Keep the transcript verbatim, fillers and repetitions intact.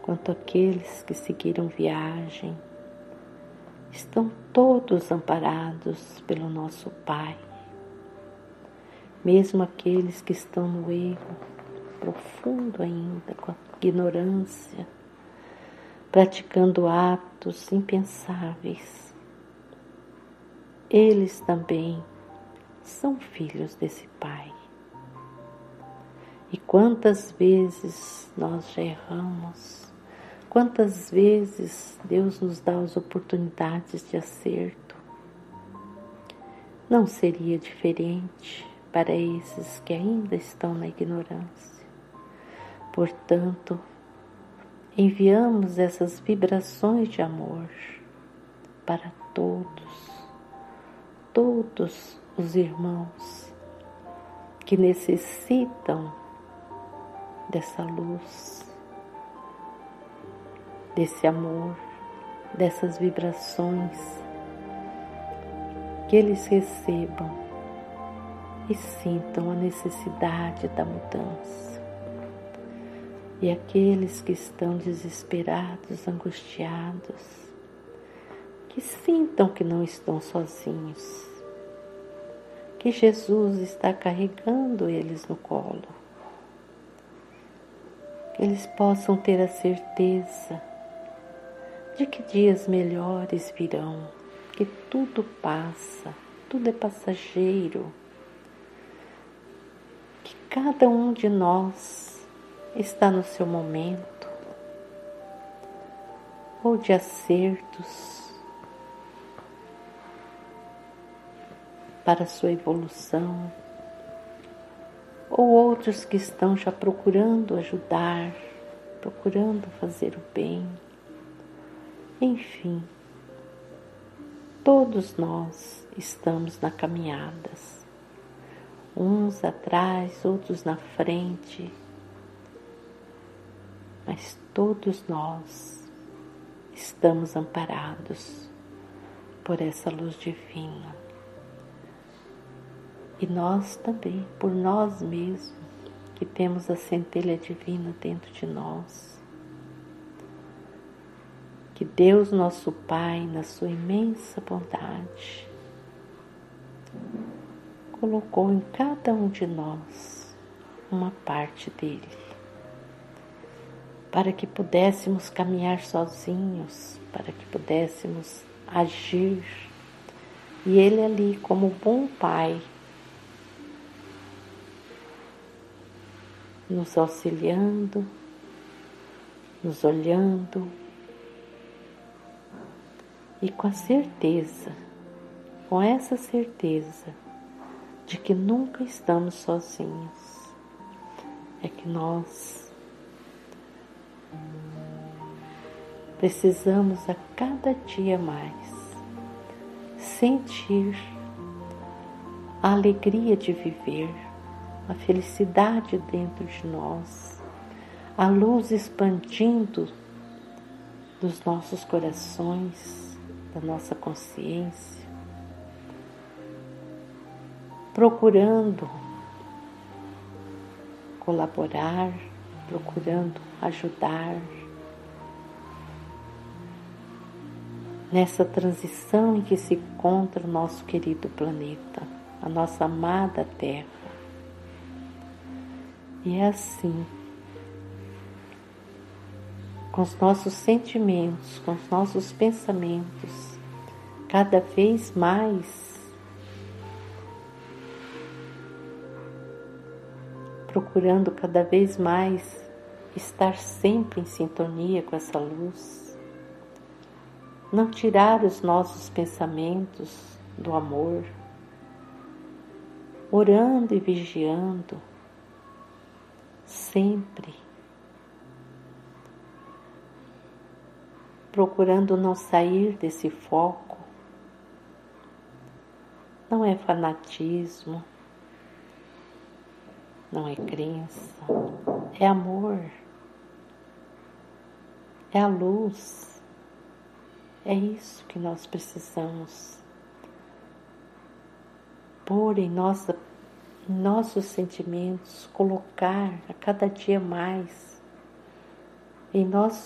quanto aqueles que seguiram viagem, estão todos amparados pelo nosso Pai. Mesmo aqueles que estão no erro profundo ainda, com a ignorância, praticando atos impensáveis, eles também são filhos desse Pai. E quantas vezes nós já erramos, quantas vezes Deus nos dá as oportunidades de acerto. Não seria diferente para esses que ainda estão na ignorância. Portanto, enviamos essas vibrações de amor para todos, todos os irmãos que necessitam dessa luz, desse amor, dessas vibrações, que eles recebam e sintam a necessidade da mudança. E aqueles que estão desesperados, angustiados, que sintam que não estão sozinhos, que Jesus está carregando eles no colo, que eles possam ter a certeza de que dias melhores virão, que tudo passa, tudo é passageiro, que cada um de nós está no seu momento, ou de acertos para a sua evolução, ou outros que estão já procurando ajudar, procurando fazer o bem. Enfim, todos nós estamos na caminhada, uns atrás, outros na frente, mas todos nós estamos amparados por essa luz divina. E nós também, por nós mesmos, que temos a centelha divina dentro de nós. Que Deus, nosso Pai, na sua imensa bondade, colocou em cada um de nós uma parte dele, para que pudéssemos caminhar sozinhos, para que pudéssemos agir, e Ele ali, como bom Pai, nos auxiliando, nos olhando, e com a certeza, com essa certeza de que nunca estamos sozinhos, é que nós precisamos a cada dia mais sentir a alegria de viver, a felicidade dentro de nós, a luz expandindo dos nossos corações, da nossa consciência, procurando colaborar, procurando ajudar nessa transição em que se encontra o nosso querido planeta, a nossa amada Terra. E é assim, com os nossos sentimentos, com os nossos pensamentos, cada vez mais procurando cada vez mais estar sempre em sintonia com essa luz, não tirar os nossos pensamentos do amor, orando e vigiando sempre, procurando não sair desse foco. Não é fanatismo, não é crença, é amor, é a luz. É isso que nós precisamos pôr em, nossa, em nossos sentimentos, colocar a cada dia mais em nossos